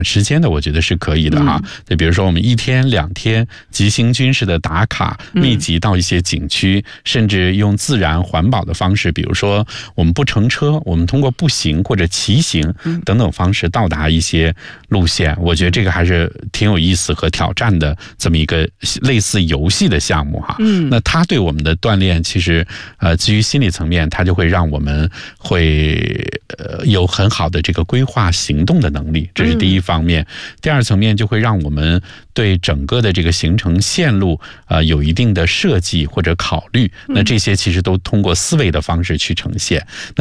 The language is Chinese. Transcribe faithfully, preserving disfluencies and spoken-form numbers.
时间的，我觉得是可以的哈。就比如说我们一天两天急行军式的打卡，密集到一些景区，甚至用自然环保的方式，比如说我们不乘车，我们通过步行或者骑行等等方式到达一些路线。我觉得这个还是挺有意思和挑战的这么一个类似游戏的项目哈。嗯，那它对我们的锻炼其实呃基于心理层面，它就会让我们会呃有很好的这个规划行动的能力，这是第一方面。第二层面就会让我们对整个的这个行程线路呃有一定的设计或者考虑，那这些其实都通过思维的方式去呈现。